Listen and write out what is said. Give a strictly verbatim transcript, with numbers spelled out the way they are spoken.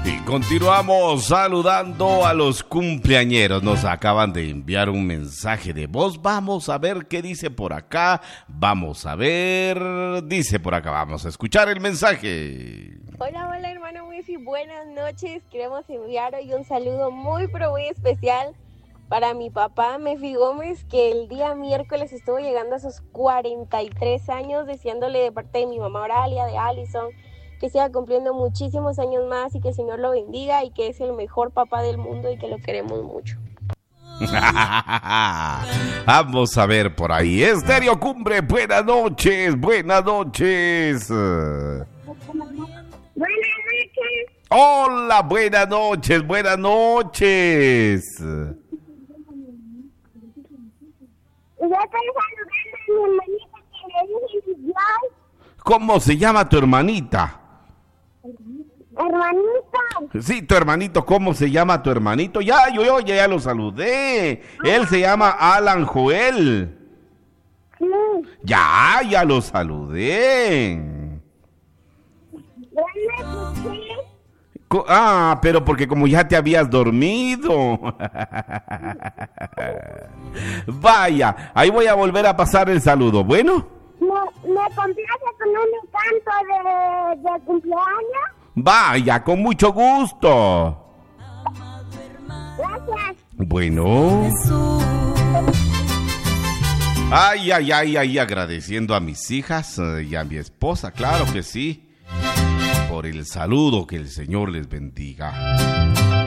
Y continuamos saludando a los cumpleañeros. Nos acaban de enviar un mensaje de voz. Vamos a ver qué dice por acá. Vamos a ver. Dice por acá. Vamos a escuchar el mensaje. Hola, hola hermano Wifi. Buenas noches. Queremos enviar hoy un saludo muy pero muy especial para mi papá Mefi Gómez, que el día miércoles estuvo llegando a sus cuarenta y tres años, deseándole de parte de mi mamá Oralia, de Allison, que siga cumpliendo muchísimos años más y que el Señor lo bendiga y que es el mejor papá del mundo y que lo queremos mucho. Vamos a ver por ahí. Estéreo Cumbre, buenas noches, buenas noches. Buenas noches. Hola, buenas noches, buenas noches. Yo estoy saludando a mi hermanita que le dije Dios. ¿Cómo se llama tu hermanita? Hermanito. Sí, tu hermanito, ¿cómo se llama tu hermanito? Ya, yo, yo ya, ya lo saludé. Él se llama Alan Joel. Sí. Ya, ya lo saludé. ¿Dónde escuché? Co- Ah, pero porque como ya te habías dormido. Vaya, ahí voy a volver a pasar el saludo. Bueno, ¿Me, me complace con un canto de, de cumpleaños? vaya, con mucho gusto. Gracias. Bueno. Ay, ay, ay, ay, agradeciendo a mis hijas eh, y a mi esposa, claro que sí, por el saludo, que el Señor les bendiga.